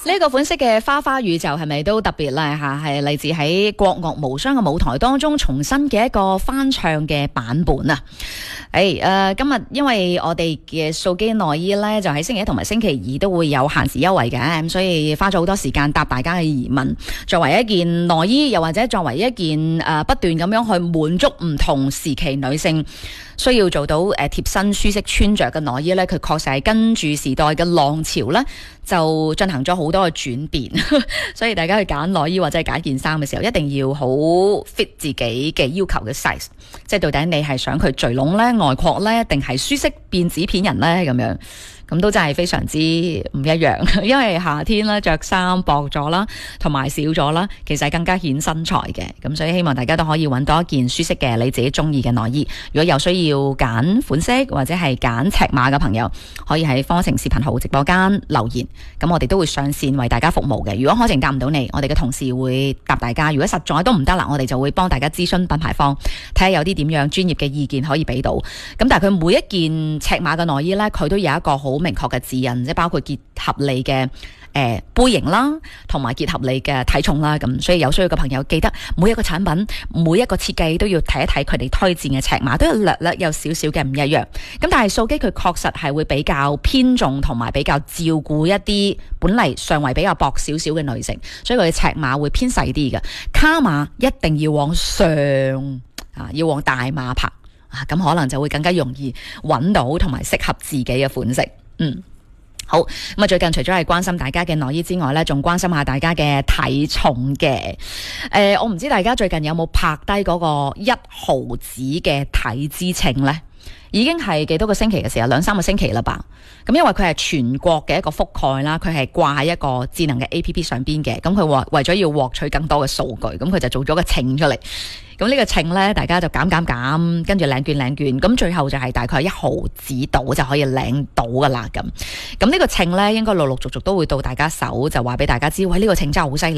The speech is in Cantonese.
呢個款式嘅花花宇宙係咪都特別咧吓？係嚟自喺國樂無雙嘅舞台當中重新嘅一個翻唱嘅版本啊！今日因為我哋嘅素肌內衣咧，就喺星期一同埋星期二都會有限時優惠嘅，咁所以花咗好多時間答大家嘅疑問。作為一件內衣，又或者作為一件不斷咁樣去滿足唔同時期女性需要做到貼身舒適穿着嘅內衣咧，佢確實係跟住時代嘅浪潮咧，就進行咗好多嘅轉變。所以大家去揀內衣或者係揀件衫嘅時候，一定要好 fit 自己嘅要求嘅 size， 即係到底你係想佢聚攏咧、外擴咧，定係舒適變紙片人咧咁樣。咁都真係非常之唔一樣，因為夏天咧着衫薄咗啦，同埋少咗啦，其實係更加顯身材嘅。咁所以希望大家都可以揾到一件舒適嘅你自己中意嘅內衣。如果有需要揀款式或者係揀尺碼嘅朋友，可以喺課程視頻號直播間留言，咁我哋都會上線為大家服務嘅。如果課程答唔到你，我哋嘅同事會答大家。如果實在都唔得啦，我哋就會幫大家諮詢品牌方，睇下有啲點樣專業嘅意見可以俾到。咁但係佢每一件尺碼嘅內衣呢，佢都有一個好明確嘅指引，即係包括結合你嘅杯型啦，同埋結合你嘅體重啦，咁所以有需要嘅朋友記得每一個產品每一個設計都要睇一睇佢哋推薦嘅尺碼，都有略略有少少嘅唔一樣。咁但係素肌佢確實係會比較偏重同埋比較照顧一啲本嚟上圍比較薄少少嘅女性，所以佢嘅尺碼會偏細啲嘅。卡碼一定要往上要往大碼拍咁可能就會更加容易揾到同埋適合自己嘅款式。好，咁啊最近除咗係關心大家嘅內衣之外呢，仲關心下大家嘅體重嘅。我唔知大家最近有冇拍低嗰個1毫子嘅體脂秤呢？已經係幾多個星期嘅時候，2-3個星期啦吧。咁因為佢係全國嘅一個覆蓋啦，佢係掛喺一個智能嘅 APP 上邊嘅。咁佢為咗要獲取更多嘅數據，咁佢就做咗個秤出嚟。咁呢個秤呢，大家就減，跟住領券，咁最後就係大概1毫子到就可以領到噶啦咁。咁呢個秤呢，應該陸陸續續都會到大家手，就話俾大家知，喂，呢個秤真係好犀利。